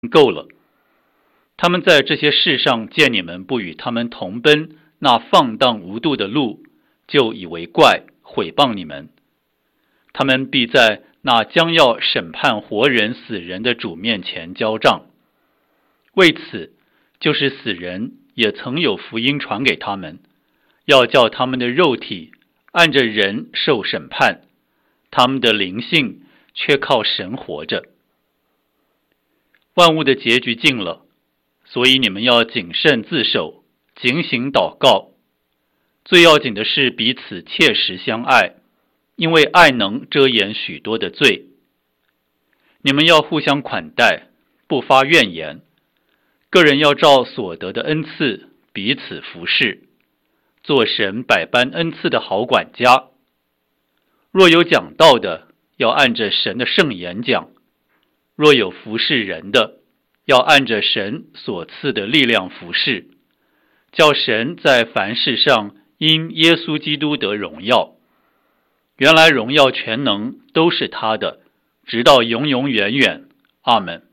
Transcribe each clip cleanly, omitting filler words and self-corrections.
够了。他们在这些事上见你们不与他们同奔那放荡无度的路，就以为怪，毁谤你们。他们必在那将要审判活人死人的主面前交账。为此，就是死人也曾有福音传给他们，要叫他们的肉体按着人受审判，他们的灵性却靠神活着。万物的结局近了，所以你们要谨慎自守，警醒祷告。最要紧的是彼此切实相爱，因为爱能遮掩许多的罪。你们要互相款待，不发怨言。个人要照所得的恩赐彼此服侍，做神百般恩赐的好管家。若有讲道的，要按着神的圣言讲；若有服侍人的，要按着神所赐的力量服侍，叫神在凡事上因耶稣基督得荣耀。原来荣耀全能都是他的，直到永永远远。阿们。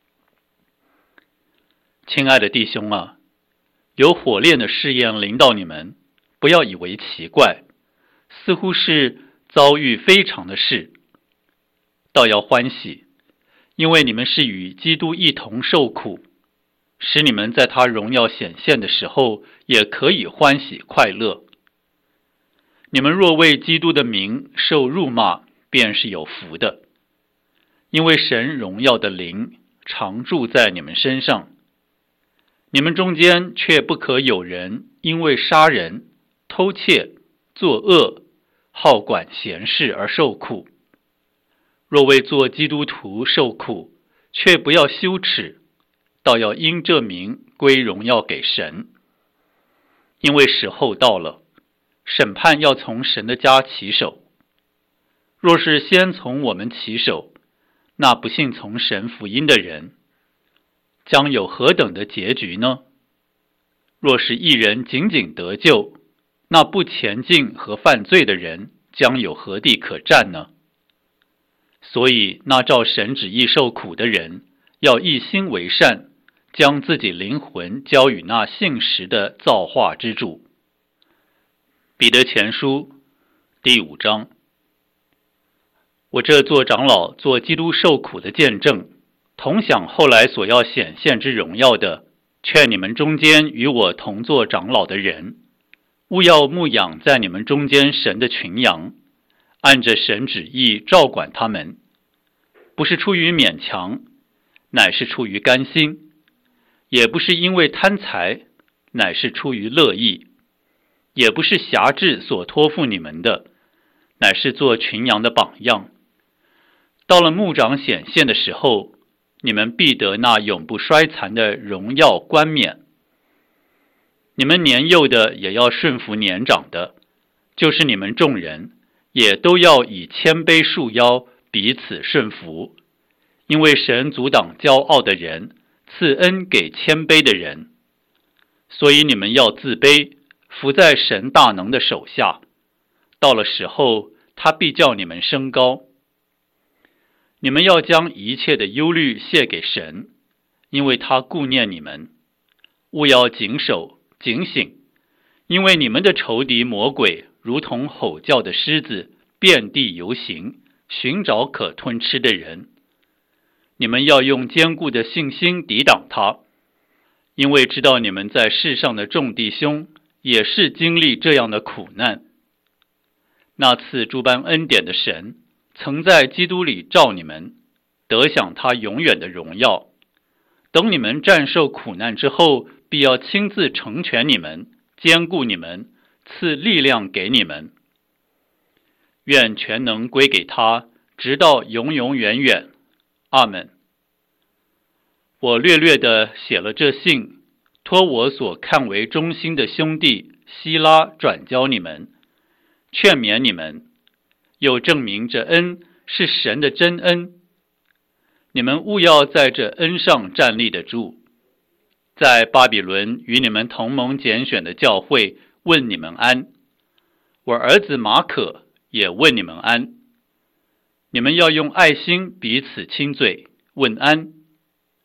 亲爱的弟兄啊，有火炼的试验临到你们，不要以为奇怪，似乎是遭遇非常的事，倒要欢喜，因为你们是与基督一同受苦，使你们在他荣耀显现的时候也可以欢喜快乐。你们若为基督的名受辱骂，便是有福的，因为神荣耀的灵常住在你们身上。你们中间却不可有人因为杀人、偷窃、作恶、好管闲事而受苦。若为做基督徒受苦，却不要羞耻，倒要因这名归荣耀给神。因为时候到了，审判要从神的家起手。若是先从我们起手，那不信从神福音的人将有何等的结局呢？若是一人仅仅得救，那不前进和犯罪的人将有何地可占呢？所以那照神旨意受苦的人，要一心为善，将自己灵魂交与那信实的造化之主。彼得前书第5章。我这做长老，做基督受苦的见证，同享后来所要显现之荣耀的，劝你们中间与我同做长老的人，务要牧养在你们中间神的群羊，按着神旨意照管他们，不是出于勉强，乃是出于甘心；也不是因为贪财，乃是出于乐意；也不是辖制所托付你们的，乃是做群羊的榜样。到了牧长显现的时候，你们必得那永不衰残的荣耀冠冕。你们年幼的也要顺服年长的，就是你们众人也都要以谦卑束腰，彼此顺服。因为神阻挡骄傲的人，赐恩给谦卑的人。所以你们要自卑，服在神大能的手下。到了时候，他必叫你们升高。你们要将一切的忧虑卸给神，因为他顾念你们。务要谨守警醒，因为你们的仇敌魔鬼如同吼叫的狮子，遍地游行，寻找可吞吃的人。你们要用坚固的信心抵挡他，因为知道你们在世上的众弟兄也是经历这样的苦难。那赐诸般恩典的神，曾在基督里召你们，得享他永远的荣耀。等你们战胜苦难之后，必要亲自成全你们，坚固你们，赐力量给你们。愿全能归给他，直到永永远远。阿们。我略略地写了这信，托我所看为忠心的兄弟希拉转交你们，劝勉你们，又证明这恩是神的真恩。你们务要在这恩上站立得住。在巴比伦与你们同盟拣选的教会问你们安。我儿子马可也问你们安。你们要用爱心彼此亲嘴，问安。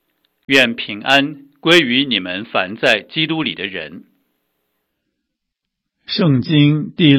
愿平安归于你们凡在基督里的人。 圣经第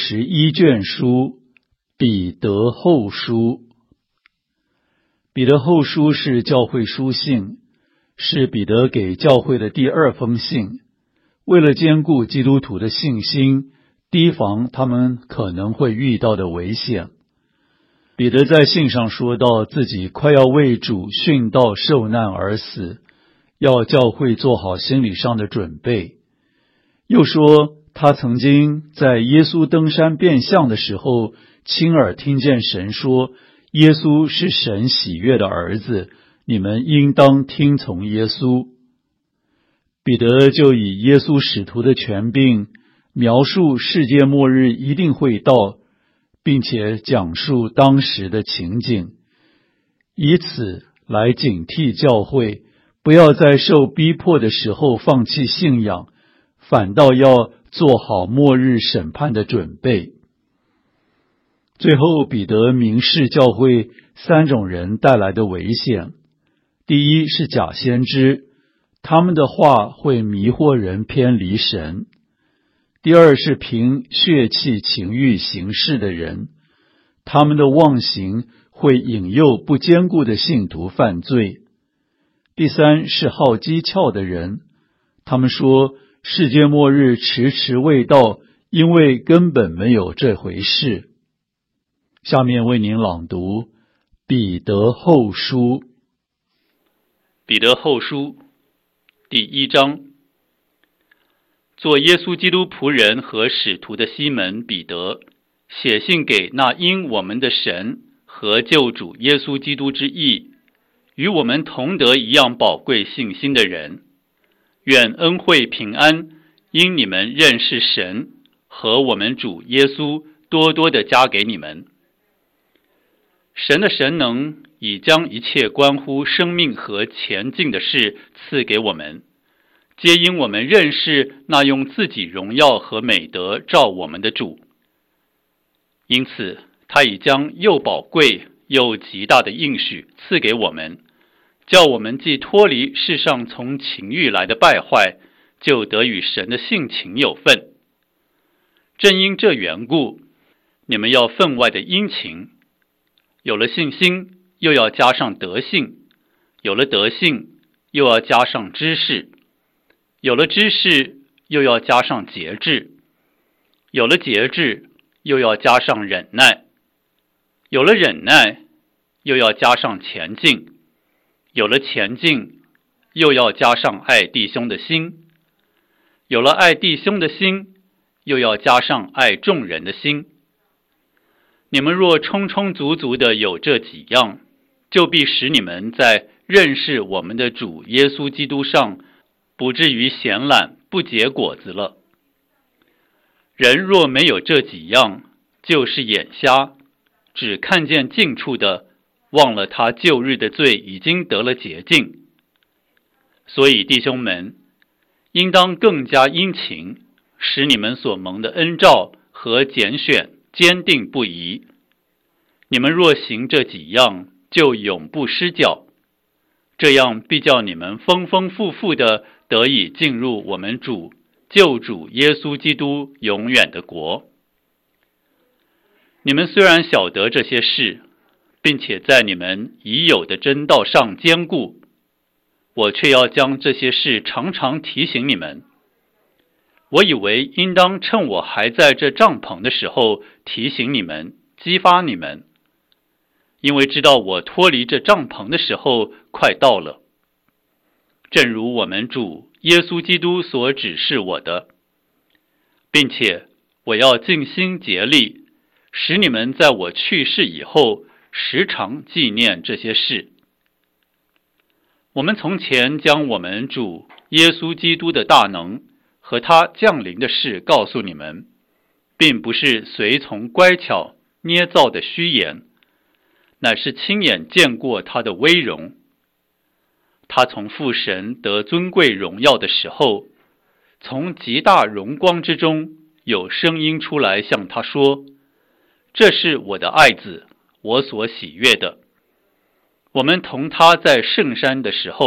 61卷书，彼得后书。彼得后书是教会书信，是彼得给教会的第2封信。为了兼顾基督徒的信心，提防他们可能会遇到的危险，彼得在信上说到自己快要为主殉道受难而死，要教会做好心理上的准备。又说他曾经在耶稣登山变相的时候，亲耳听见神说，耶稣是神喜悦的儿子，你们应当听从耶稣。彼得就以耶稣使徒的权柄，描述世界末日一定会到，并且讲述当时的情景，以此来警惕教会，不要在受逼迫的时候放弃信仰，反倒要做好末日审判的准备。最后，彼得明示教会3种人带来的危险。第一是假先知，他们的话会迷惑人偏离神。第二是凭血气情欲行事的人，他们的妄行会引诱不坚固的信徒犯罪。第三是好讥诮的人，他们说世界末日迟迟未到，因为根本没有这回事。下面为您朗读彼得后书。 彼得后书第1章。做耶稣基督仆人和使徒的西门彼得，写信给那因我们的神和救主耶稣基督之义，与我们同得一样宝贵信心的人，愿恩惠平安因你们认识神和我们主耶稣多多的加给你们。神的神能已将一切关乎生命和前进的事赐给我们，皆因我们认识那用自己荣耀和美德照我们的主。因此他已将又宝贵又极大的应许赐给我们，叫我们既脱离世上从情欲来的败坏，就得与神的性情有份。正因这缘故，你们要分外的殷勤，有了信心又要加上德性，有了德性又要加上知识，有了知识又要加上节制，有了节制又要加上忍耐，有了忍耐又要加上前进，有了前进又要加上爱弟兄的心，有了爱弟兄的心又要加上爱众人的心。你们若充充足足的有这几样，就必使你们在认识我们的主耶稣基督上不至于闲懒不结果子了。人若没有这几样，就是眼瞎，只看见近处的，忘了他旧日的罪已经得了洁净。所以弟兄们，应当更加殷勤，使你们所蒙的恩召和拣选坚定不移。你们若行这几样，就永不失脚，这样必叫你们丰丰富富的得以进入我们主救主耶稣基督永远的国。你们虽然晓得这些事，并且在你们已有的真道上坚固，我却要将这些事常常提醒你们。我以为应当趁我还在这帐篷的时候提醒你们，激发你们，因为知道我脱离这帐篷的时候快到了。正如我们主耶稣基督所指示我的，并且我要尽心竭力，使你们在我去世以后时常纪念这些事。我们从前将我们主耶稣基督的大能和他降临的事告诉你们，并不是随从乖巧捏造的虚言，乃是亲眼见过他的威荣。他从父神得尊贵荣耀的时候，从极大荣光之中有声音出来向他说，这是我的爱子，我所喜悦的。我们同他在圣山的时候，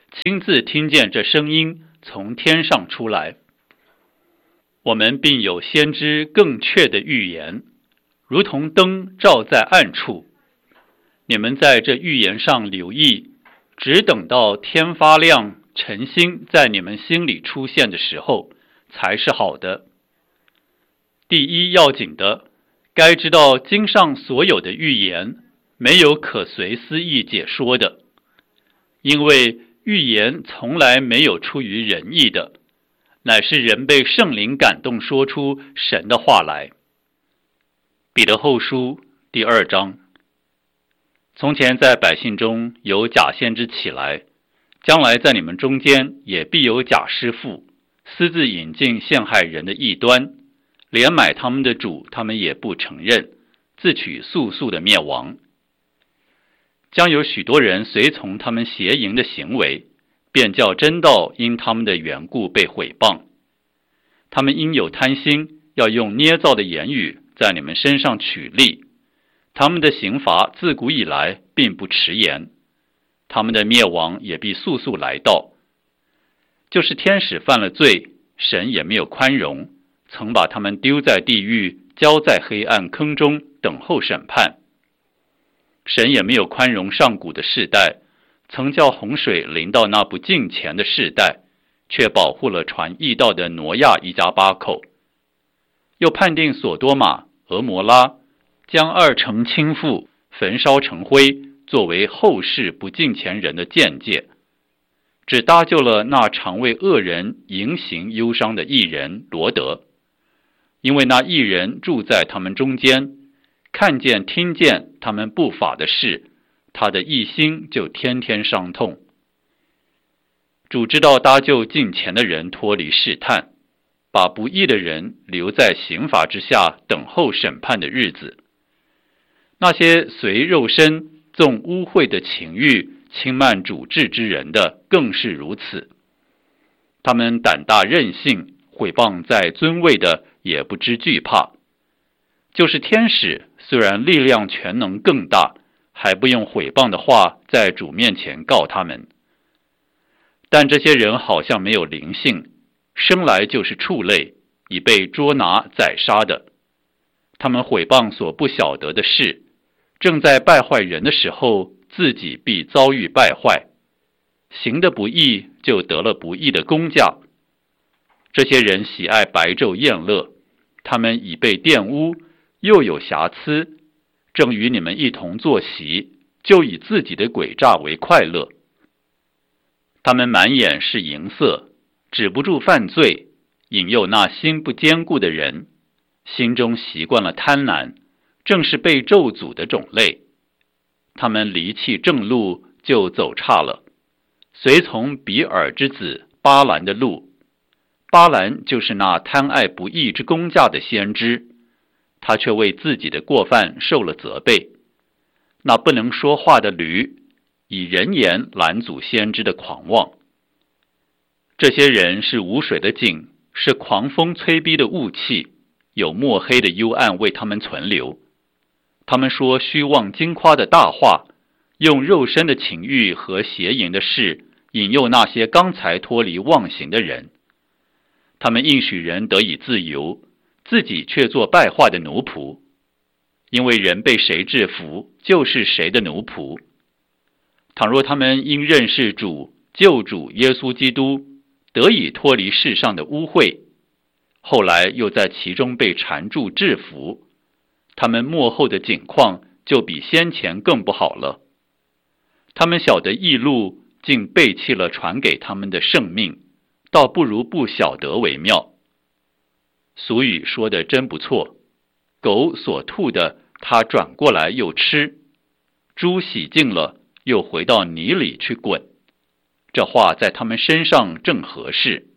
亲自听见这声音从天上出来。我们并有先知更确的预言，如同灯照在暗处。你们在这预言上留意，只等到天发亮，晨星在你们心里出现的时候，才是好的。第一要紧的，该知道经上所有的预言，没有可随私意解说的，因为预言从来没有出于人意的，乃是人被圣灵感动说出神的话来。彼得后书第2章。从前在百姓中有假先知起来，将来在你们中间也必有假师傅，私自引进陷害人的异端，连买他们的主他们也不承认，自取速速的灭亡。将有许多人随从他们邪淫的行为，便叫真道因他们的缘故被毁谤。他们因有贪心，要用捏造的言语在你们身上取利。他们的刑罚自古以来并不迟延，他们的灭亡也必速速来到。就是天使犯了罪，神也没有宽容，曾把他们丢在地狱，交在黑暗坑中，等候审判。神也没有宽容上古的世代，曾叫洪水临到那不敬虔的世代，却保护了传义道的挪亚一家8口。又判定索多玛、俄摩拉，将2城倾覆，焚烧成灰，作为后世不敬虔人的鉴戒，只搭救了那常为恶人迎行忧伤的义人罗德，因为那义人住在他们中间，看见听见他们不法的事，他的义心就天天伤痛。主知道搭救敬虔的人脱离试探，把不义的人留在刑罚之下，等候审判的日子。那些随肉身纵污秽的情欲轻慢主治之人的更是如此。他们胆大任性，毁谤在尊位的也不知惧怕。就是天使，虽然力量全能更大，还不用毁谤的话在主面前告他们。但这些人好像没有灵性，生来就是畜类，已被捉拿宰杀的。他们毁谤所不晓得的事，正在败坏人的时候，自己必遭遇败坏。行的不义，就得了不义的工价。这些人喜爱白昼宴乐，他们已被玷污，又有瑕疵，正与你们一同坐席，就以自己的诡诈为快乐。他们满眼是淫色，止不住犯罪，引诱那心不坚固的人，心中习惯了贪婪，正是被咒诅的种类。他们离弃正路，就走岔了，随从比尔之子巴兰的路。巴兰就是那贪爱不义之工价的先知，他却为自己的过犯受了责备。那不能说话的驴，以人言拦阻先知的狂妄。这些人是无水的井，是狂风催逼的雾气，有墨黑的幽暗为他们存留。他们说虚妄惊夸的大话，用肉身的情欲和邪淫的事引诱那些刚才脱离妄行的人。他们应许人得以自由，自己却做败坏的奴仆。因为人被谁制服，就是谁的奴仆。倘若他们因认识主救主耶稣基督，得以脱离世上的污秽，后来又在其中被缠住制服，他们末后的景况就比先前更不好了。他们晓得义路，竟背弃了传给他们的圣命，倒不如不晓得为妙。俗语说的真不错，狗所吐的，它转过来又吃；猪洗净了，又回到泥里去滚。这话在他们身上正合适。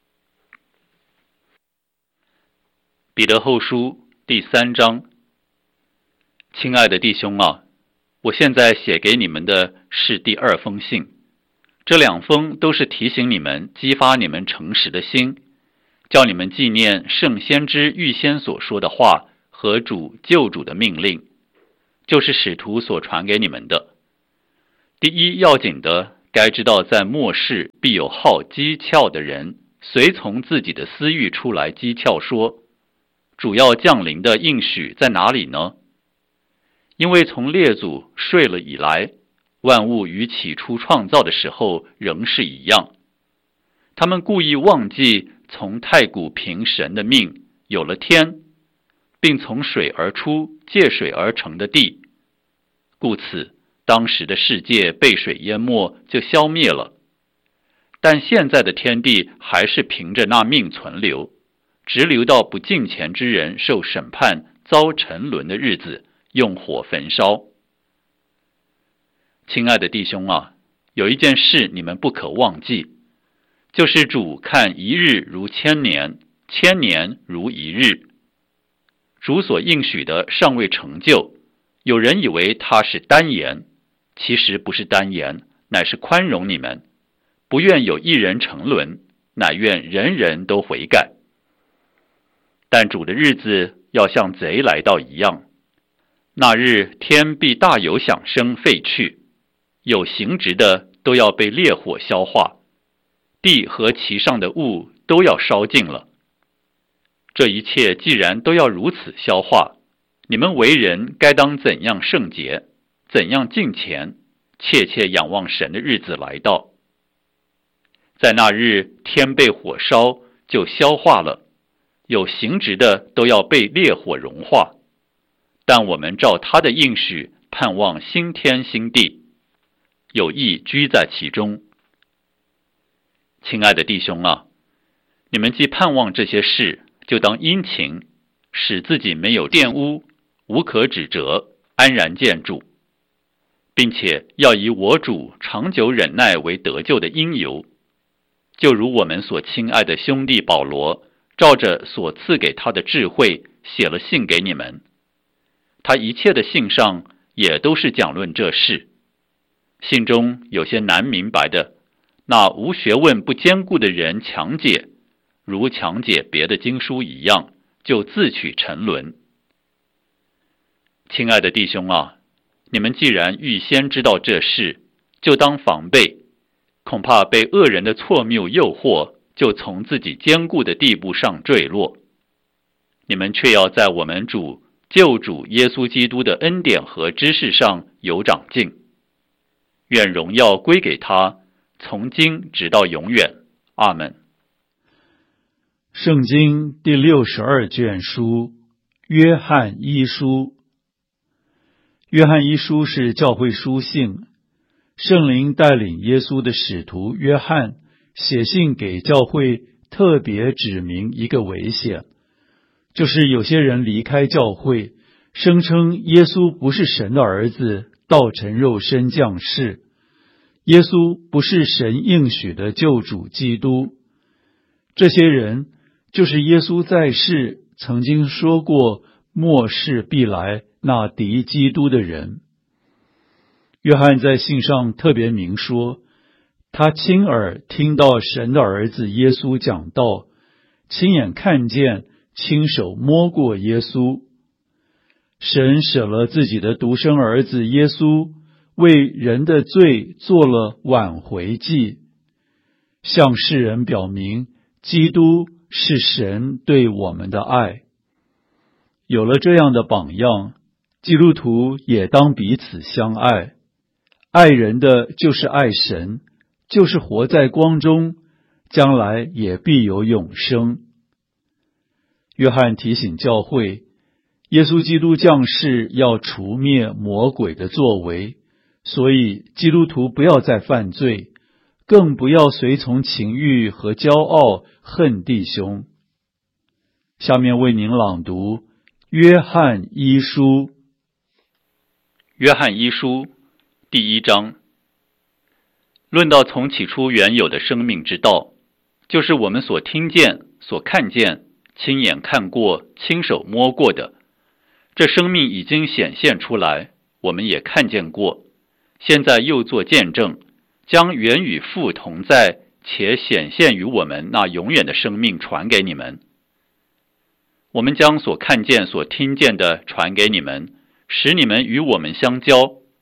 彼得后书第3章。亲爱的弟兄啊，我现在写给你们的是第2封信，这2封都是提醒你们，激发你们诚实的心，叫你们纪念圣先知预先所说的话和主救主的命令，就是使徒所传给你们的。第一要紧的， 该知道在末世必有好讥诮的人，随从自己的私欲出来讥诮说，主要降临的应许在哪里呢？因为从列祖睡了以来，万物与起初创造的时候仍是一样。他们故意忘记从太古凭神的命有了天，并从水而出借水而成的地，故此当时的世界被水淹没，就消灭了。但现在的天地还是凭着那命存留，直留到不敬虔之人受审判遭沉沦的日子，用火焚烧。亲爱的弟兄啊，有一件事你们不可忘记，就是主看一日如千年，千年如一日。主所应许的尚未成就，有人以为他是单言，其实不是单言，乃是宽容你们，不愿有一人沉沦，乃愿人人都悔改。但主的日子要像贼来到一样，那日天必大有响声废去，有形质的都要被烈火消化，地和其上的物都要烧尽了。这一切既然都要如此消化，你们为人该当怎样圣洁，怎样敬虔，切切仰望神的日子来到。在那日天被火烧，就消化了，有形质的都要被烈火融化。但我们照他的应许，盼望新天新地，有义居在其中。亲爱的弟兄啊，你们既盼望这些事，就当殷勤，使自己没有玷污，无可指责，安然见主，并且要以我主长久忍耐为得救的因由。就如我们所亲爱的兄弟保罗，照着所赐给他的智慧，写了信给你们。他一切的信上也都是讲论这事。信中有些难明白的，那无学问不坚固的人强解，如强解别的经书一样，就自取沉沦。亲爱的弟兄啊，你们既然预先知道这事，就当防备，恐怕被恶人的错谬诱惑，就从自己坚固的地步上坠落。你们却要在我们救主耶稣基督的恩典和知识上有长进。愿荣耀归给他，从今直到永远。阿们。 圣经第62卷书，约翰一书。约翰一书是教会书信，圣灵带领耶稣的使徒约翰写信给教会，特别指明一个危险，就是有些人离开教会，声称耶稣不是神的儿子，道成肉身降世，耶稣不是神应许的救主基督。这些人就是耶稣在世曾经说过末世必来那敌基督的人。约翰在信上特别明说，他亲耳听到神的儿子耶稣讲道，亲眼看见，亲手摸过耶稣。神舍了自己的独生儿子耶稣，为人的罪做了挽回祭，向世人表明基督是神对我们的爱。有了这样的榜样，基督徒也当彼此相爱。爱人的就是爱神，就是活在光中，将来也必有永生。约翰提醒教会，耶稣基督降世要除灭魔鬼的作为，所以基督徒不要再犯罪，更不要随从情欲和骄傲，恨弟兄。下面为您朗读约翰一书。 约翰一书第1章，论到从起初原有的生命之道，就是我们所听见、所看见、亲眼看过、亲手摸过的。这生命已经显现出来，我们也看见过，现在又做见证，将原与父同在且显现于我们那永远的生命传给你们。我们将所看见所听见的传给你们，使你们与我们相交。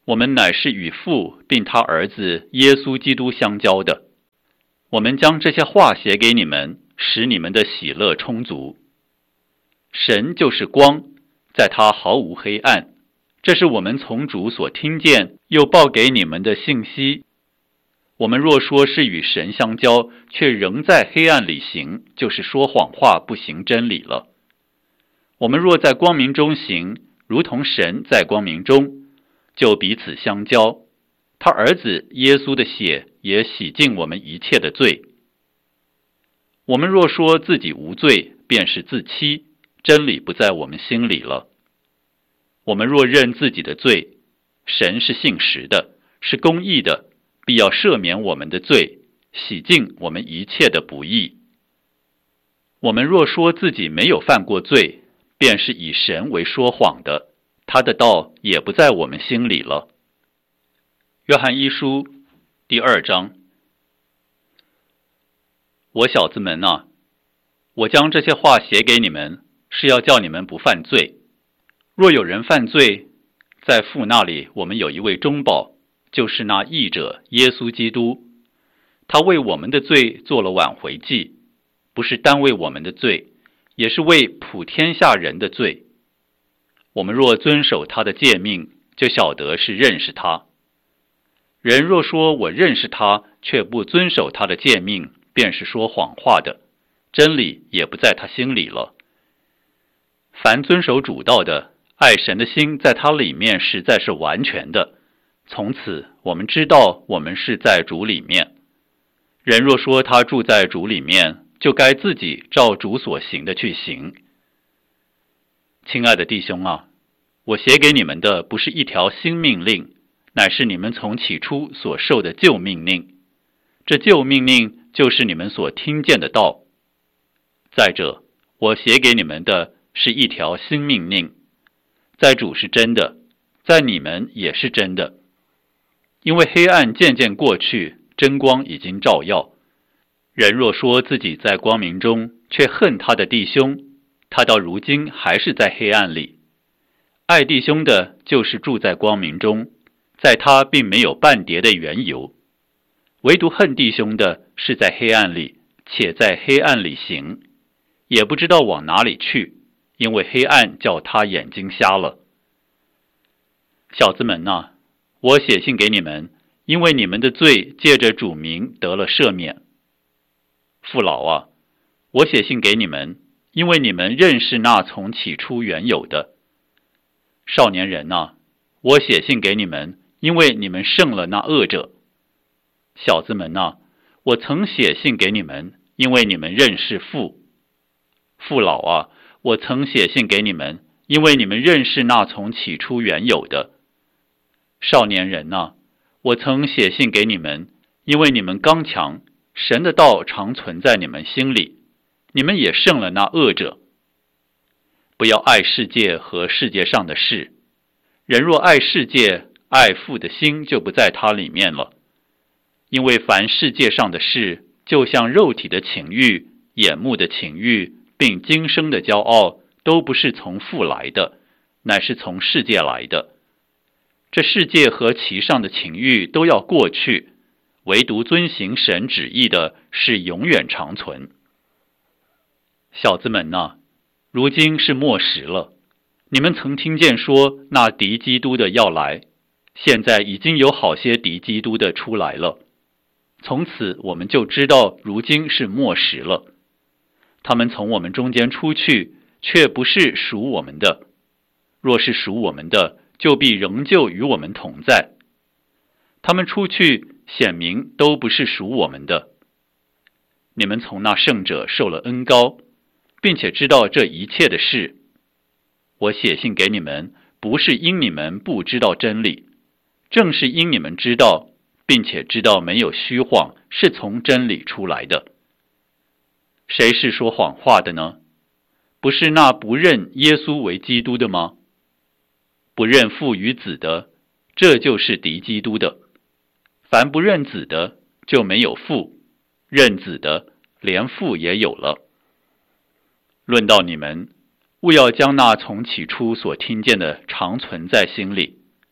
我们乃是与父并他儿子耶稣基督相交的。我们将这些话写给你们，使你们的喜乐充足。神就是光，在他毫无黑暗。这是我们从主所听见又报给你们的信息。我们若说是与神相交，却仍在黑暗里行，就是说谎话，不行真理了。我们若在光明中行，如同神在光明中，就彼此相交。他儿子耶稣的血也洗净我们一切的罪。我们若说自己无罪，便是自欺，真理不在我们心里了。我们若认自己的罪，神是信实的，是公义的，必要赦免我们的罪，洗净我们一切的不义。我们若说自己没有犯过罪，便是以神为说谎的，他的道也不在我们心里了。约翰一书第2章。我小子们啊，我将这些话写给你们，是要叫你们不犯罪。若有人犯罪，在父那里我们有一位中保，就是那义者耶稣基督。他为我们的罪做了挽回祭，不是单为我们的罪，也是为普天下人的罪。我们若遵守他的诫命，就晓得是认识他。人若说我认识他，却不遵守他的诫命，便是说谎话的，真理也不在他心里了。凡遵守主道的，爱神的心在他里面实在是完全的。从此我们知道我们是在主里面。人若说他住在主里面，就该自己照主所行的去行。亲爱的弟兄啊，我写给你们的不是一条新命令，乃是你们从起初所受的旧命令。这旧命令就是你们所听见的道。再者，我写给你们的是一条新命令，在主是真的，在你们也是真的。因为黑暗渐渐过去，真光已经照耀。人若说自己在光明中，却恨他的弟兄，他到如今还是在黑暗里。爱弟兄的，就是住在光明中，在他并没有半叠的缘由。唯独恨弟兄的，是在黑暗里，且在黑暗里行，也不知道往哪里去，因为黑暗叫他眼睛瞎了。小子们啊，我写信给你们，因为你们的罪借着主名得了赦免。父老啊，我写信给你们，因为你们认识那从起初原有的。少年人啊，我写信给你们，因为你们胜了那恶者。小子们啊，我曾写信给你们，因为你们认识父。父老啊，我曾写信给你们，因为你们认识那从起初原有的。少年人啊，我曾写信给你们，因为你们刚强，神的道常存在你们心里，你们也胜了那恶者。不要爱世界和世界上的事，人若爱世界，爱父的心就不在他里面了。因为凡世界上的事，就像肉体的情欲、眼目的情欲，并今生的骄傲，都不是从父来的，乃是从世界来的。这世界和其上的情欲都要过去，唯独遵行神旨意的是永远长存。小子们啊，如今是末时了。你们曾听见说那敌基督的要来，现在已经有好些敌基督的出来了。从此我们就知道如今是末时了。他们从我们中间出去，却不是属我们的。若是属我们的，就必仍旧与我们同在。他们出去，显明都不是属我们的。你们从那圣者受了恩膏，并且知道这一切的事。我写信给你们，不是因你们不知道真理，正是因你们知道，并且知道没有虚谎，是从真理出来的。谁是说谎话的呢？不是那不认耶稣为基督的吗？不认父与子的，这就是敌基督的。凡不认子的，就没有父；认子的，连父也有了。论到你们，务要将那从起初所听见的常存在心里。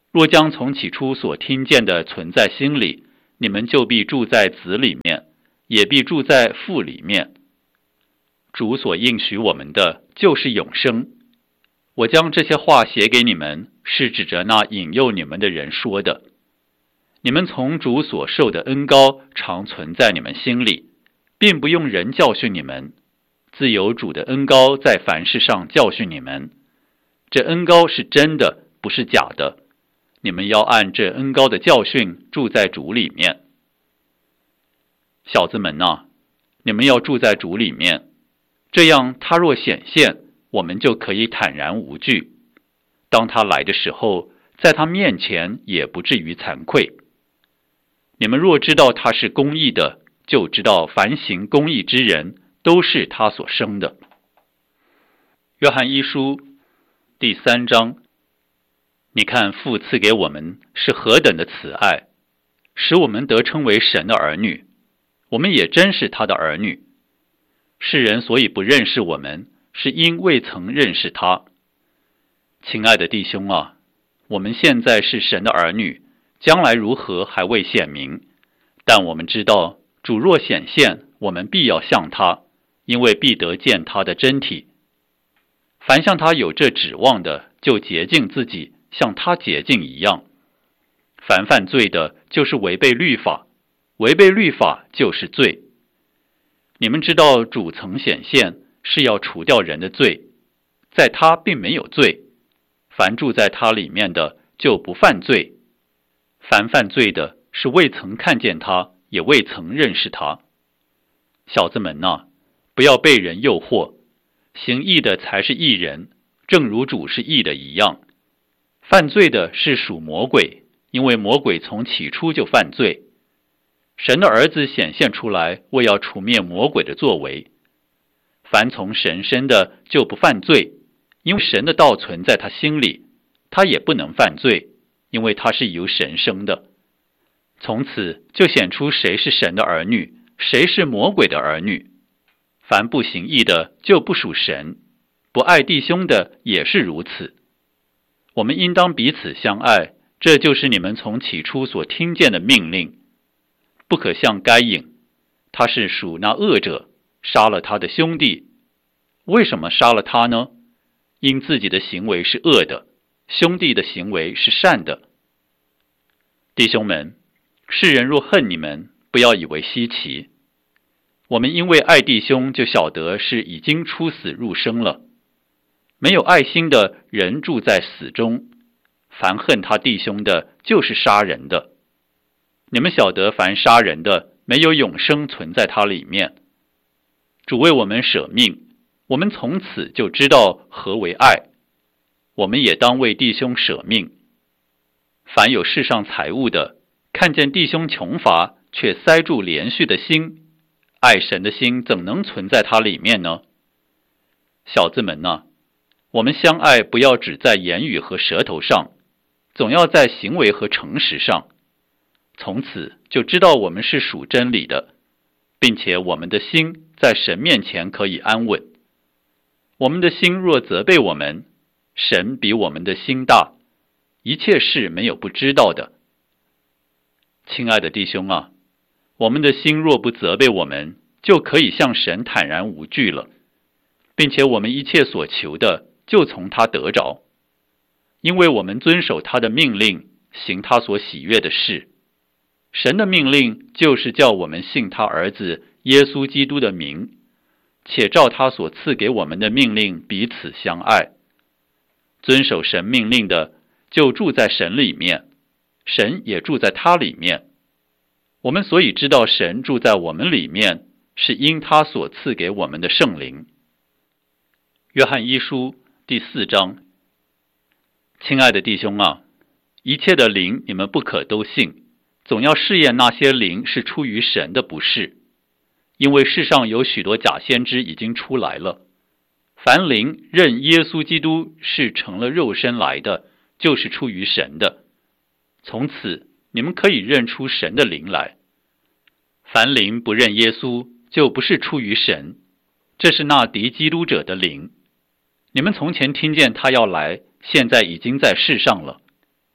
若将从起初所听见的存在心里，你们就必住在子里面，也必住在父里面。主所应许我们的就是永生。我将这些话写给你们，是指着那引诱你们的人说的。你们从主所受的恩膏常存在你们心里，并不用人教训你们，自有主的恩膏在凡事上教训你们。这恩膏是真的，不是假的。你们要按这恩膏的教训住在主里面。小子们啊，你们要住在主里面，这样他若显现，我们就可以坦然无惧。当他来的时候，在他面前也不至于惭愧。你们若知道他是公义的，就知道凡行公义之人都是他所生的。约翰一书第3章，你看父赐给我们是何等的慈爱，使我们得称为神的儿女，我们也真是他的儿女。世人所以不认识我们，是因未曾认识他。亲爱的弟兄啊，我们现在是神的儿女，将来如何还未显明，但我们知道主若显现，我们必要像他，因为必得见他的真体。凡向他有这指望的，就洁净自己，像他洁净一样。凡犯罪的，就是违背律法，违背律法就是罪。你们知道主曾显现，是要除掉人的罪，在他并没有罪。凡住在他里面的，就不犯罪。凡犯罪的，是未曾看见他，也未曾认识他。小子们啊，不要被人诱惑，行义的才是义人，正如主是义的一样。犯罪的是属魔鬼，因为魔鬼从起初就犯罪。神的儿子显现出来，为要除灭魔鬼的作为。凡从神生的就不犯罪，因为神的道存在他心里，他也不能犯罪，因为他是由神生的。从此就显出谁是神的儿女，谁是魔鬼的儿女。凡不行义的就不属神，不爱弟兄的也是如此。我们应当彼此相爱，这就是你们从起初所听见的命令。不可像该隐，他是属那恶者，杀了他的兄弟。为什么杀了他呢？因自己的行为是恶的，兄弟的行为是善的。弟兄们，世人若恨你们，不要以为稀奇。我们因为爱弟兄，就晓得是已经出死入生了。没有爱心的人住在死中，凡恨他弟兄的，就是杀人的。你们晓得，凡杀人的，没有永生存在他里面。主为我们舍命，我们从此就知道何为爱。我们也当为弟兄舍命。凡有世上财物的，看见弟兄穷乏，却塞住连续的心，爱神的心怎能存在他里面呢？小子们啊，我们相爱不要只在言语和舌头上，总要在行为和诚实上。从此就知道我们是属真理的，并且我们的心在神面前可以安稳。我们的心若责备我们，神比我们的心大，一切事没有不知道的。亲爱的弟兄啊，我们的心若不责备我们，就可以向神坦然无惧了，并且我们一切所求的就从他得着，因为我们遵守他的命令，行他所喜悦的事。神的命令就是叫我们信他儿子耶稣基督的名，且照他所赐给我们的命令彼此相爱。遵守神命令的，就住在神里面，神也住在他里面。我们所以知道神住在我们里面，是因他所赐给我们的圣灵。约翰一书第4章。亲爱的弟兄啊，一切的灵你们不可都信，总要试验那些灵是出于神的，不是。因为世上有许多假先知已经出来了。凡灵认耶稣基督是成了肉身来的，就是出于神的。从此你们可以认出神的灵来。凡灵不认耶稣，就不是出于神，这是那敌基督者的灵。你们从前听见他要来，现在已经在世上了。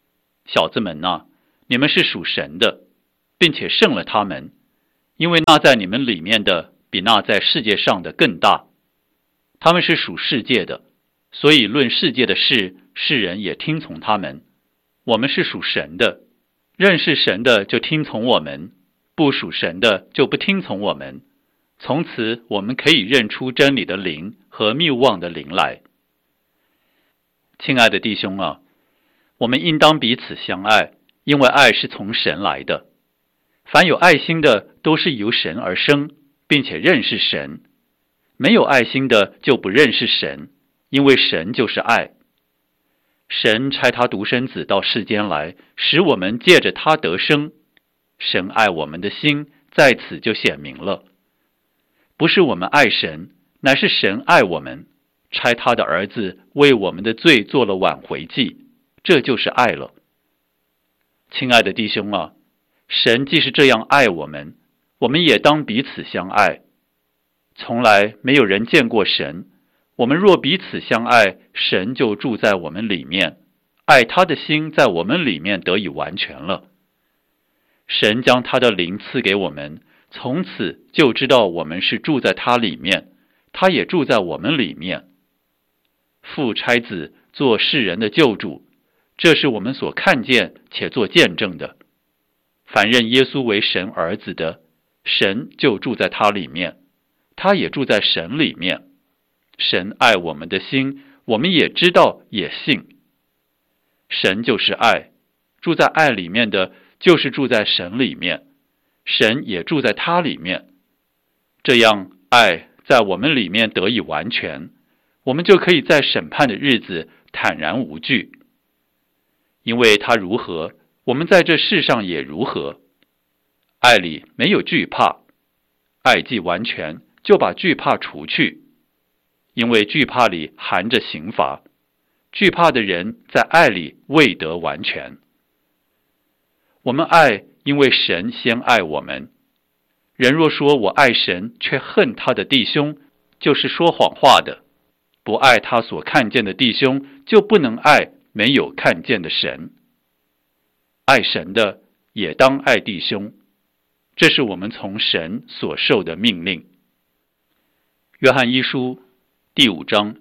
小子们啊，你们是属神的，并且胜了他们，因为那在你们里面的比那在世界上的更大。他们是属世界的，所以论世界的事，世人也听从他们。我们是属神的，认识神的就听从我们，不属神的就不听从我们。从此我们可以认出真理的灵和谬妄的灵来。亲爱的弟兄啊，我们应当彼此相爱，因为爱是从神来的。凡有爱心的都是由神而生，并且认识神。没有爱心的就不认识神，因为神就是爱。神差他独生子到世间来，使我们借着他得生。神爱我们的心在此就显明了。不是我们爱神，乃是神爱我们，差他的儿子为我们的罪做了挽回祭，这就是爱了。亲爱的弟兄啊，神既是这样爱我们，我们也当彼此相爱。从来没有人见过神，我们若彼此相爱，神就住在我们里面，爱他的心在我们里面得以完全了。神将他的灵赐给我们，从此就知道我们是住在他里面，他也住在我们里面。父差子做世人的救主，这是我们所看见且做见证的。凡认耶稣为神儿子的，神就住在他里面，他也住在神里面。神爱我们的心，我们也知道也信。神就是爱，住在爱里面的就是住在神里面，神也住在他里面。这样爱在我们里面得以完全，我们就可以在审判的日子坦然无惧。因为他如何，我们在这世上也如何。爱里没有惧怕，爱既完全，就把惧怕除去。因为惧怕里含着刑罚，惧怕的人在爱里未得完全。我们爱，因为神先爱我们。人若说我爱神，却恨他的弟兄，就是说谎话的。不爱他所看见的弟兄，就不能爱没有看见的神。爱神的也当爱弟兄，这是我们从神所受的命令。约翰一书第5章，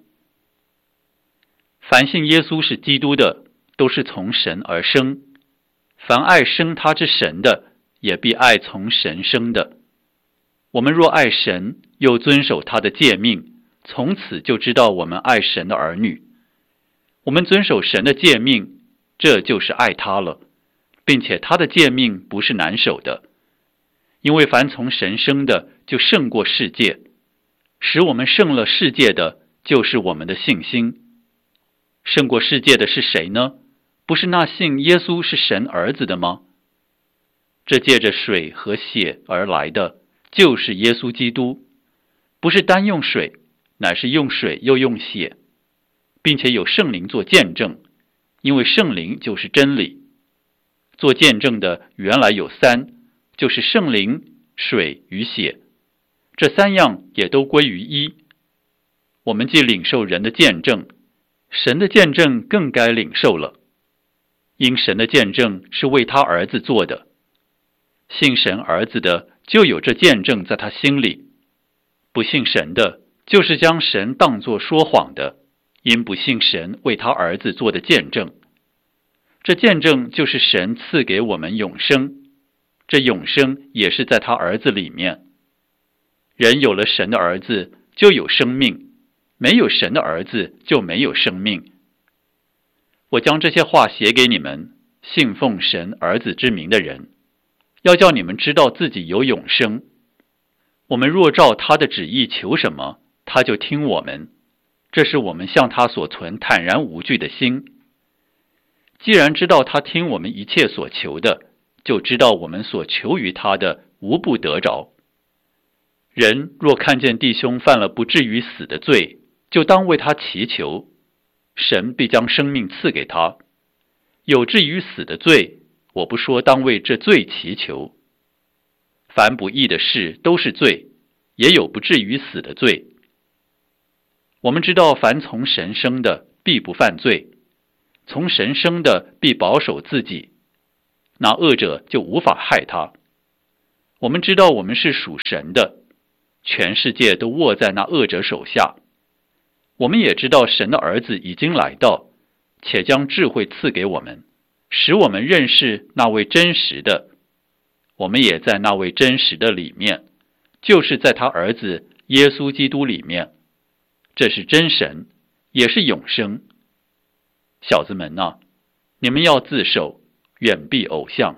凡信耶稣是基督的，都是从神而生。凡爱生他之神的，也必爱从神生的。我们若爱神，又遵守他的诫命，从此就知道我们爱神的儿女。我们遵守神的诫命，这就是爱他了，并且他的诫命不是难守的。因为凡从神生的，就胜过世界。使我们胜了世界的，就是我们的信心。胜过世界的是谁呢？不是那信耶稣是神儿子的吗？这借着水和血而来的，就是耶稣基督，不是单用水，乃是用水又用血，并且有圣灵做见证，因为圣灵就是真理。做见证的原来有3，就是圣灵、水与血，这3样也都归于一。我们既领受人的见证，神的见证更该领受了，因神的见证是为他儿子做的。信神儿子的，就有这见证在他心里；不信神的，就是将神当作说谎的，因不信神为他儿子做的见证。这见证就是神赐给我们永生，这永生也是在他儿子里面。人有了神的儿子，就有生命；没有神的儿子，就没有生命。我将这些话写给你们，信奉神儿子之名的人，要叫你们知道自己有永生。我们若照他的旨意求什么，他就听我们。这是我们向他所存坦然无惧的心。既然知道他听我们一切所求的，就知道我们所求于他的无不得着。人若看见弟兄犯了不至于死的罪，就当为他祈求，神必将生命赐给他。有至于死的罪，我不说当为这罪祈求。凡不义的事都是罪，也有不至于死的罪。我们知道凡从神生的，必不犯罪， 从神生的必保守自己，那恶者就无法害他。我们知道我们是属神的，全世界都握在那恶者手下。我们也知道神的儿子已经来到，且将智慧赐给我们，使我们认识那位真实的。我们也在那位真实的里面，就是在他儿子耶稣基督里面。这是真神，也是永生。小子们啊，你们要自守，远避偶像。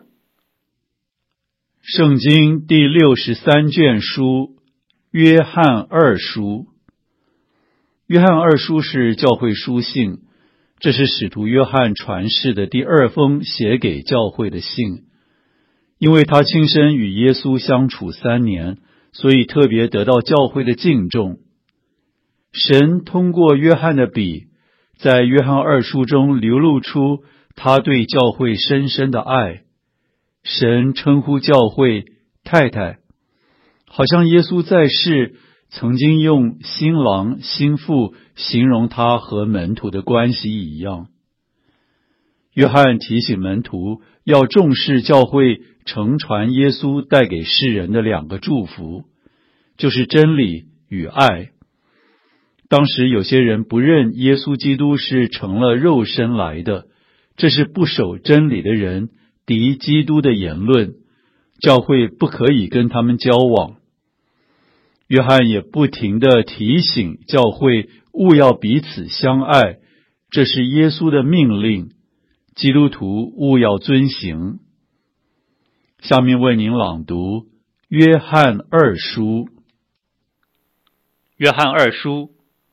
圣经第63卷书，约翰二书。约翰二书是教会书信，这是使徒约翰传世的第二封写给教会的信。因为他亲身与耶稣相处3年，所以特别得到教会的敬重。神通过约翰的笔，在约翰二书中流露出他对教会深深的爱。神称呼教会太太，好像耶稣在世曾经用新郎新妇形容他和门徒的关系一样。约翰提醒门徒要重视教会承传耶稣带给世人的2个祝福，就是真理与爱。当时有些人不认耶稣基督是成了肉身来的，这是不守真理的人敌基督的言论，教会不可以跟他们交往。约翰也不停地提醒教会务要彼此相爱，这是耶稣的命令，基督徒务要遵行。下面为您朗读约翰二书。 约翰二书，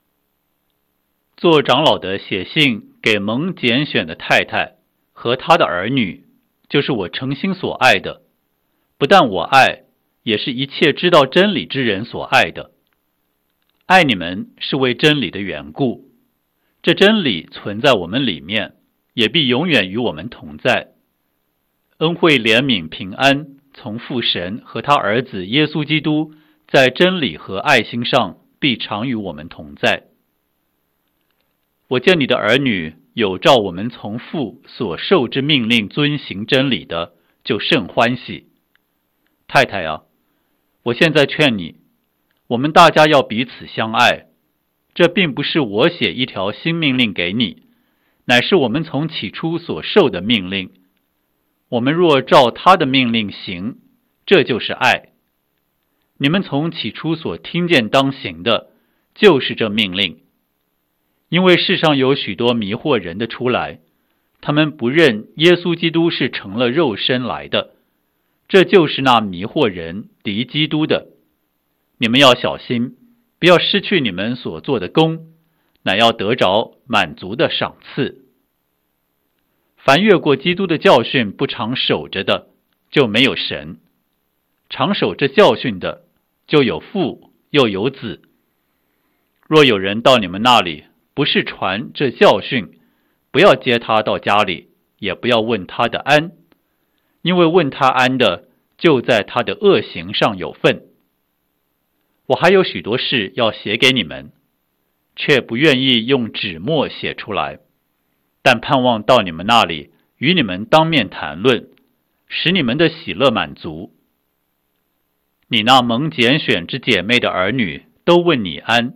做长老的写信给蒙拣选的太太和他的儿女，就是我诚心所爱的，不但我爱，也是一切知道真理之人所爱的。爱你们是为真理的缘故，这真理存在我们里面，也必永远与我们同在。恩惠怜悯平安从父神和他儿子耶稣基督在真理和爱心上必常与我们同在。我见你的儿女有照我们从父所受之命令遵行真理的，就甚欢喜。太太啊，我现在劝你，我们大家要彼此相爱。这并不是我写一条新命令给你，乃是我们从起初所受的命令。我们若照他的命令行，这就是爱。你们从起初所听见当行的，就是这命令。因为世上有许多迷惑人的出来，他们不认耶稣基督是成了肉身来的，这就是那迷惑人敌基督的。你们要小心，不要失去你们所做的功，乃要得着满足的赏赐。凡越过基督的教训不常守着的，就没有神；常守这教训的，就有父又有子。若有人到你们那里，不是传这教训，不要接他到家里，也不要问他的安，因为问他安的，就在他的恶行上有份。我还有许多事要写给你们，却不愿意用纸墨写出来，但盼望到你们那里，与你们当面谈论，使你们的喜乐满足。你那蒙拣选之姐妹的儿女都问你安。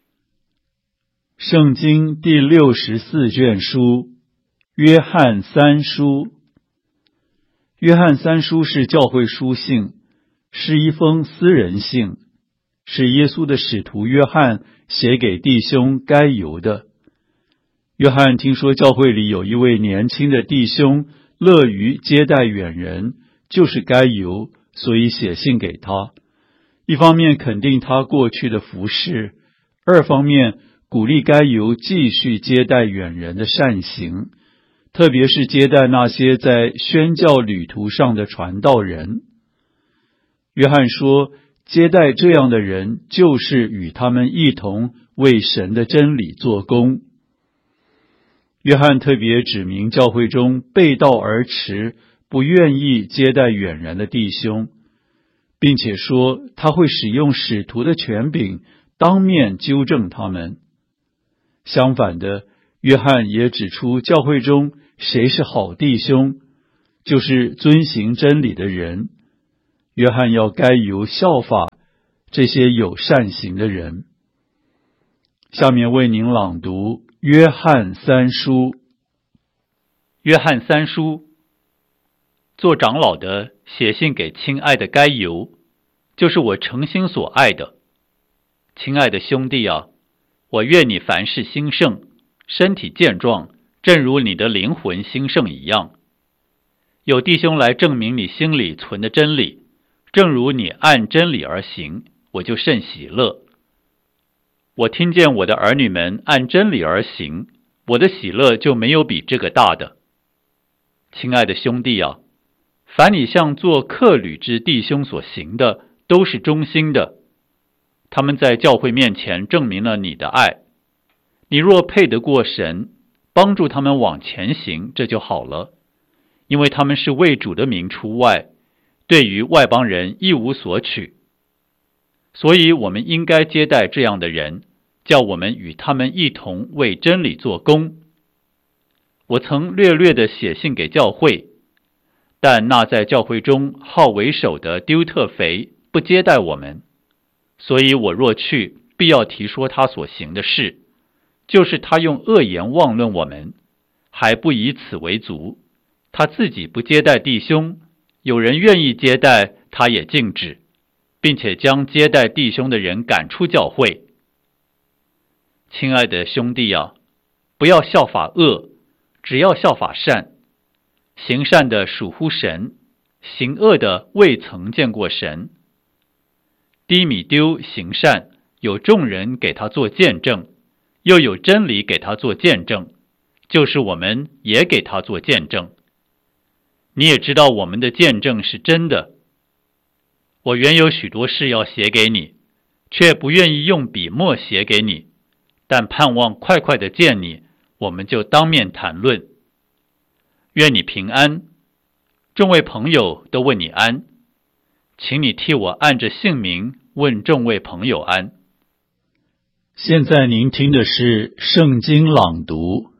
圣经第64卷书，约翰三书。约翰三书是教会书信，是一封私人信，是耶稣的使徒约翰写给弟兄该犹的。约翰听说教会里有一位年轻的弟兄乐于接待远人，就是该犹，所以写信给他。一方面肯定他过去的服事，二方面鼓励该犹继续接待远人的善行，特别是接待那些在宣教旅途上的传道人。约翰说，接待这样的人，就是与他们一同为神的真理做工。约翰特别指明教会中背道而驰、不愿意接待远人的弟兄，并且说他会使用使徒的权柄当面纠正他们。相反的， 约翰也指出，教会中谁是好弟兄，就是遵行真理的人。约翰要该由效法这些有善行的人。下面为您朗读约翰三书。 约翰三书，做长老的写信给亲爱的该犹，就是我诚心所爱的。亲爱的兄弟啊，我愿你凡事兴盛，身体健壮，正如你的灵魂兴盛一样。有弟兄来证明你心里存的真理，正如你按真理而行，我就甚喜乐。我听见我的儿女们按真理而行，我的喜乐就没有比这个大的。亲爱的兄弟啊，凡你向做客旅之弟兄所行的，都是忠心的。他们在教会面前证明了你的爱。你若配得过神，帮助他们往前行，这就好了。因为他们是为主的名出外，对于外邦人一无所取。所以我们应该接待这样的人，叫我们与他们一同为真理做工。我曾略略地写信给教会，但那在教会中好为首的丢特腓不接待我们，所以我若去，必要提说他所行的事，就是他用恶言妄论我们，还不以此为足。他自己不接待弟兄，有人愿意接待，他也禁止，并且将接待弟兄的人赶出教会。亲爱的兄弟啊，不要效法恶，只要效法善。行善的属乎神，行恶的未曾见过神。低米丢行善，有众人给他做见证，又有真理给他做见证，就是我们也给他做见证。你也知道我们的见证是真的。我原有许多事要写给你，却不愿意用笔墨写给你，但盼望快快的见你，我们就当面谈论。愿你平安，众位朋友都问你安，请你替我按着姓名问众位朋友安。 现在您听的是圣经朗读。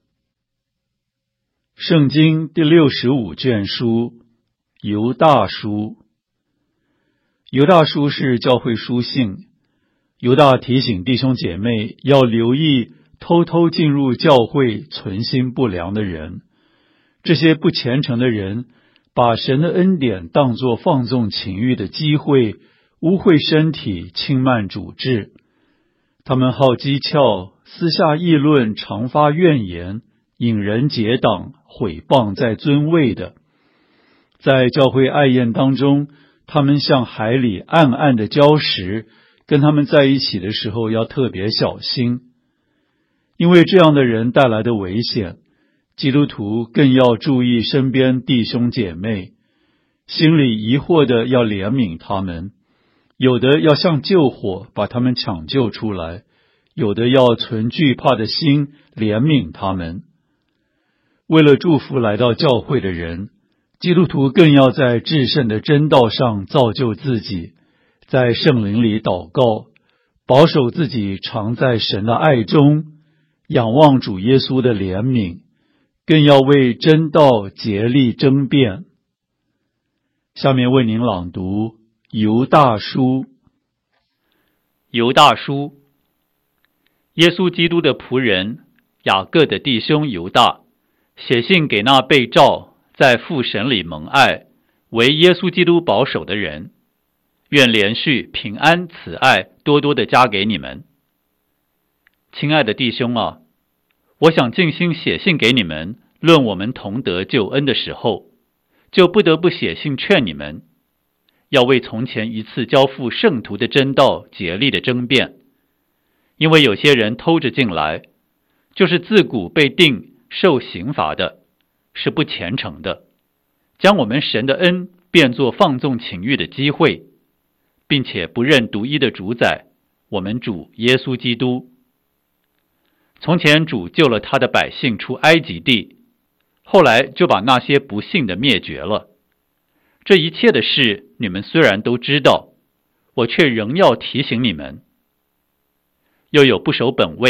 圣经第65卷书，犹大书。犹大书是教会书信，犹大提醒弟兄姐妹要留意偷偷进入教会存心不良的人。这些不虔诚的人把神的恩典当作放纵情欲的机会，污秽身体，轻慢主治。他们好讥诮，私下议论，常发怨言，引人结党，毁谤在尊位的。在教会爱宴当中，他们像海里暗暗的礁石，跟他们在一起的时候要特别小心。因为这样的人带来的危险，基督徒更要注意身边弟兄姐妹，心里疑惑的要怜悯他们，有的要像救火把他们抢救出来，有的要存惧怕的心怜悯他们。为了祝福来到教会的人，基督徒更要在至圣的真道上造就自己，在圣灵里祷告，保守自己常在神的爱中，仰望主耶稣的怜悯，更要为真道竭力争辩。下面为您朗读犹大书。 犹大书，耶稣基督的仆人雅各的弟兄犹大，写信给那被召在父神里蒙爱，为耶稣基督保守的人，愿连续平安慈爱多多的加给你们。亲爱的弟兄啊，我想尽心写信给你们，论我们同得救恩的时候，就不得不写信劝你们，要为从前一次交付圣徒的真道竭力的争辩。因为有些人偷着进来，就是自古被定受刑罚的，是不虔诚的，将我们神的恩变作放纵情欲的机会，并且不认独一的主宰，我们主耶稣基督。从前主救了他的百姓出埃及地，后来就把那些不信的灭绝了。这一切的事你们虽然都知道，我却仍要提醒你们。又有不守本位、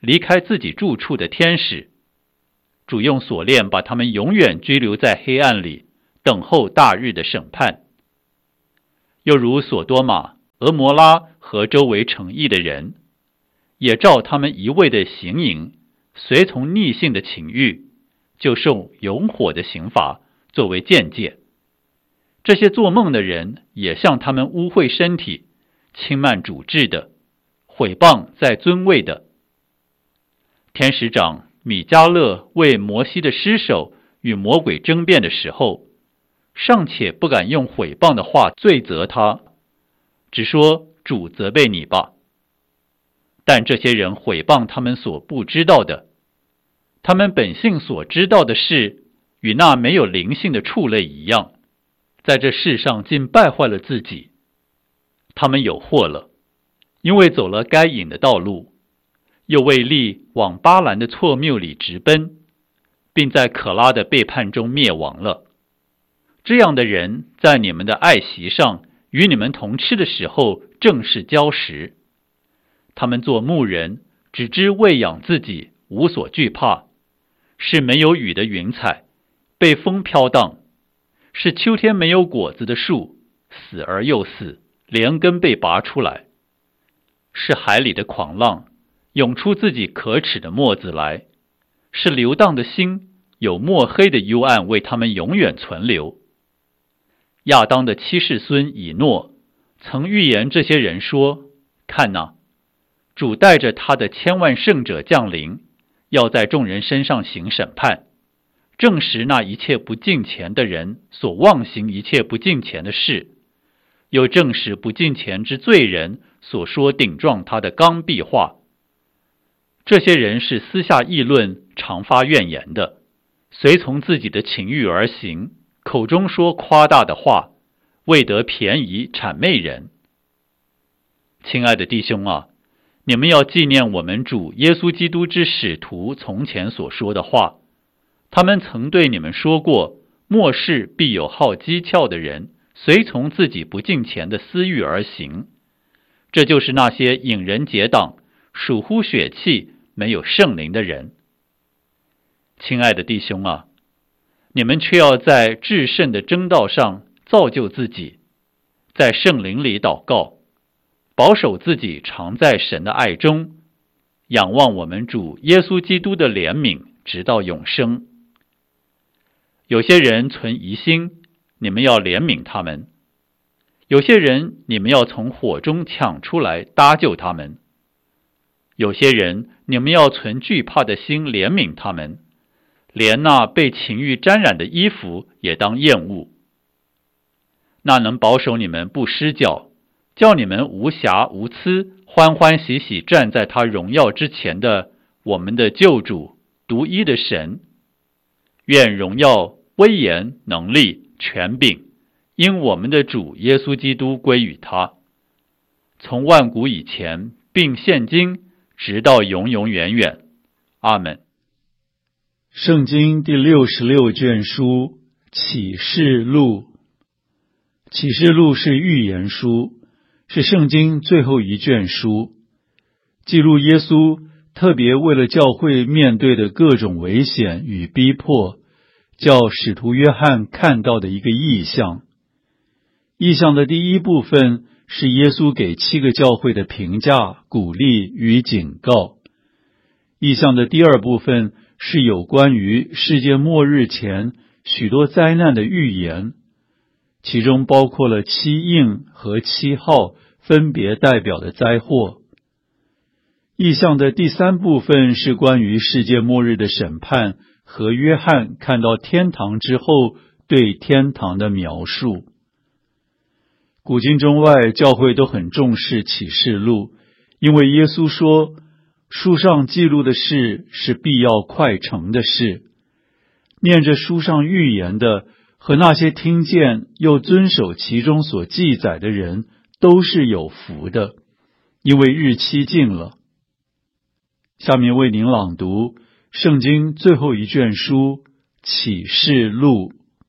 离开自己住处的天使。主用锁链把他们永远拘留在黑暗里，等候大日的审判。又如索多玛、俄摩拉和周围城邑的人，也照他们一味的行淫，随从逆性的情欲，就受永火的刑罚作为鉴戒。这些做梦的人也像他们污秽身体、轻慢主治的、毁谤在尊位的。天使长米迦勒为摩西的尸首与魔鬼争辩的时候，尚且不敢用毁谤的话罪责他，只说主责备你吧。但这些人毁谤他们所不知道的，他们本性所知道的事，与那没有灵性的畜类一样，在这世上竟败坏了自己。他们有祸了，因为走了该隐的道路，又为利往巴兰的错谬里直奔，并在可拉的背叛中灭亡了。这样的人在你们的爱席上与你们同吃的时候正是礁石。他们做牧人，只知喂养自己，无所惧怕，是没有雨的云彩，被风飘荡，是秋天没有果子的树，死而又死，连根被拔出来，是海里的狂浪，涌出自己可耻的沫子来，是流荡的心，有墨黑的幽暗为他们永远存留。亚当的七世孙以诺曾预言这些人说，看哪，主带着他的千万圣者降临，要在众人身上行审判，证实那一切不敬虔的人所妄行一切不敬虔的事，又证实不敬虔之罪人所说顶撞他的刚愎话。这些人是私下议论，常发怨言的，随从自己的情欲而行，口中说夸大的话，为得便宜谄媚人。亲爱的弟兄啊，你们要纪念我们主耶稣基督之使徒从前所说的话，他们曾对你们说过，末世必有好讥诮的人，随从自己不敬虔的私欲而行。这就是那些引人结党、属乎血气、没有圣灵的人。亲爱的弟兄啊，你们却要在至圣的真道上造就自己，在圣灵里祷告，保守自己常在神的爱中，仰望我们主耶稣基督的怜悯，直到永生。有些人存疑心，你们要怜悯他们；有些人你们要从火中抢出来搭救他们；有些人你们要存惧怕的心怜悯他们，连那被情欲沾染的衣服也当厌恶。那能保守你们不失脚，叫你们无瑕无疵，欢欢喜喜站在他荣耀之前的我们的救主独一的神，愿荣耀、威严、能力、权柄因我们的主耶稣基督归于他，从万古以前并现今直到永永远远。阿们。 圣经第66卷书启示录。启示录是预言书，是圣经最后一卷书，记录耶稣特别为了教会面对的各种危险与逼迫，叫使徒约翰看到的一个异象。异象的第一部分是耶稣给7个教会的评价、鼓励与警告。异象的第二部分是有关于世界末日前许多灾难的预言，其中包括了7印和7号分别代表的灾祸。异象的第三部分是关于世界末日的审判和约翰看到天堂之后对天堂的描述。古今中外教会都很重视启示录，因为耶稣说，书上记录的事是必要快成的事。念着书上预言的和那些听见又遵守其中所记载的人都是有福的，因为日期近了。下面为您朗读圣经最后一卷书启示录。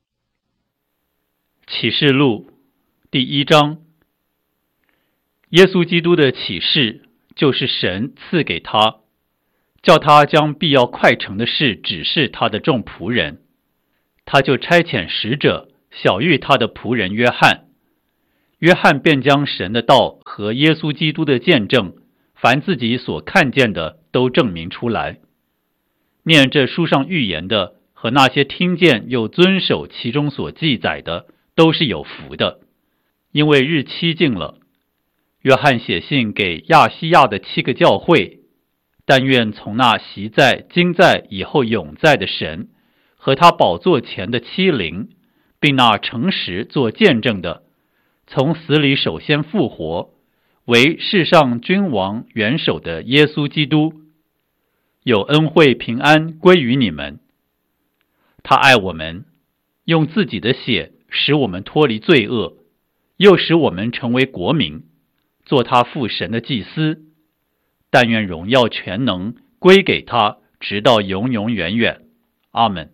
启示录第1章。耶稣基督的启示就是神赐给他， 叫他将必要快成的事指示他的众仆人。他就差遣使者晓谕他的仆人约翰，约翰便将神的道和耶稣基督的见证，凡自己所看见的都证明出来。念这书上预言的和那些听见又遵守其中所记载的，都是有福的，因为日期近了。约翰写信给亚细亚的7个教会，但愿从那习在、今在、以后永在的神和他宝座前的7灵，并那诚实做见证的，从死里首先复活，为世上君王元首的耶稣基督，有恩惠平安归于你们。他爱我们，用自己的血使我们脱离罪恶，又使我们成为国民，做他父神的祭司。但愿荣耀全能归给他，直到永永远远。阿们。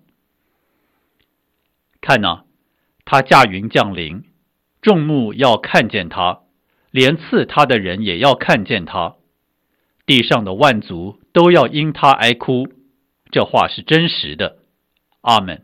看哪，他驾云降临，众目要看见他，连刺他的人也要看见他，地上的万族都要因他哀哭。这话是真实的。阿们。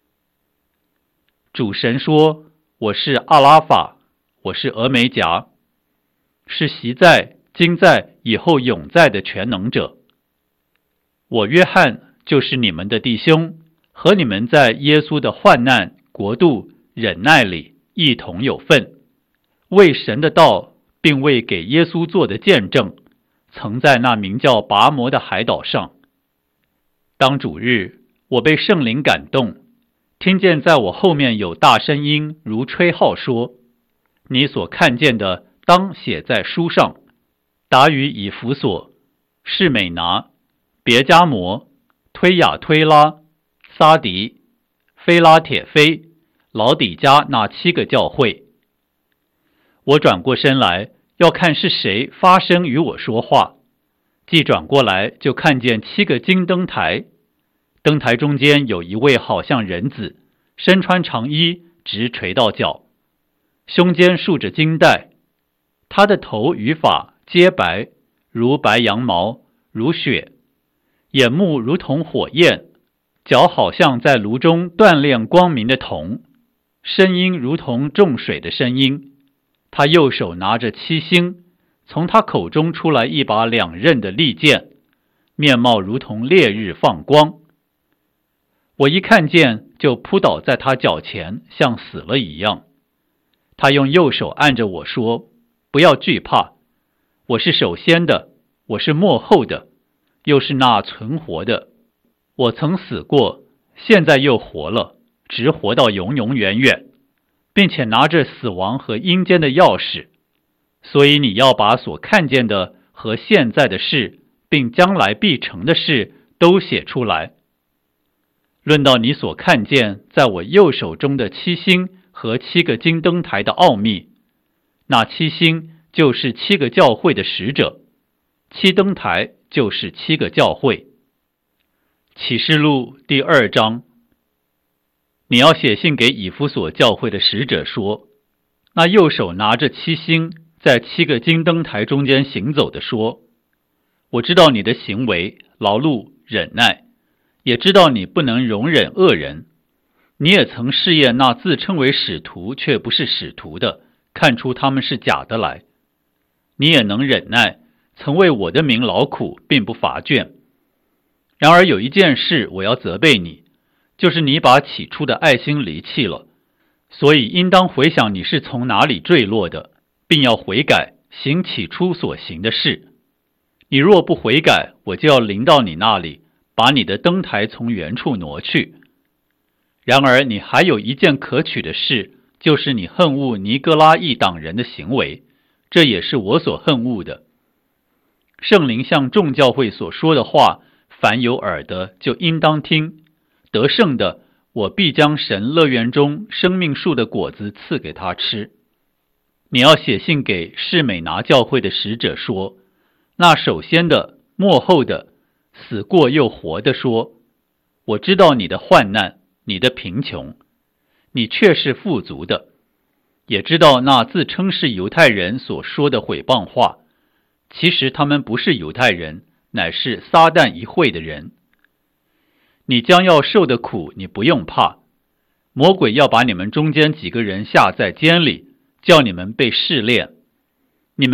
主神说，我是阿拉法，我是俄梅戛，是习在、今在、以后永在的全能者。我约翰就是你们的弟兄，和你们在耶稣的患难、国度、忍耐里一同有份，为神的道并为给耶稣做的见证，曾在那名叫拔摩的海岛上。当主日，我被圣灵感动，听见在我后面有大声音如吹号说，你所看见的当写在书上，达于以弗所、士美拿、别迦摩、推雅推拉、撒迪、非拉铁非、老底嘉那7个教会。我转过身来，要看是谁发声与我说话，既转过来，就看见7个金灯台，灯台中间有一位好像人子，身穿长衣，直垂到脚，胸间束着金带，他的头与发皆白，如白羊毛，如雪，眼目如同火焰，脚好像在炉中锻炼光明的铜，声音如同众水的声音。他右手拿着7星，从他口中出来一把2刃的利剑，面貌如同烈日放光。我一看见，就扑倒在他脚前，像死了一样。他用右手按着我说，不要惧怕，我是首先的，我是末后的，又是那存活的。我曾死过，现在又活了，直活到永永远远，并且拿着死亡和阴间的钥匙。所以你要把所看见的和现在的事，并将来必成的事都写出来。论到你所看见在我右手中的7星和7个金灯台的奥秘，那7星就是7个教会的使者，7灯台就是7个教会。启示录第2章。你要写信给以弗所教会的使者说，那右手拿着7星在7个金灯台中间行走的说，我知道你的行为、劳碌、忍耐，也知道你不能容忍恶人。你也曾试验那自称为使徒却不是使徒的，看出他们是假的来。你也能忍耐，曾为我的名劳苦，并不乏倦。然而有一件事我要责备你，就是你把起初的爱心离弃了，所以应当回想你是从哪里坠落的，并要悔改，行起初所行的事。你若不悔改，我就要临到你那里，把你的灯台从原处挪去。然而你还有一件可取的事，就是你恨恶尼哥拉一党人的行为，这也是我所恨恶的。圣灵向众教会所说的话，凡有耳的就应当听。得胜的，我必将神乐园中生命树的果子赐给他吃。你要写信给士美拿教会的使者说，那首先的、末后的、死过又活的说，我知道你的患难，你的贫穷，你却是富足的，也知道那自称是犹太人所说的毁谤话，其实他们不是犹太人， 乃是撒旦一会的人。你将要受的苦，你不用怕。魔鬼要把你们中间几个人下在监里，叫你们被试炼，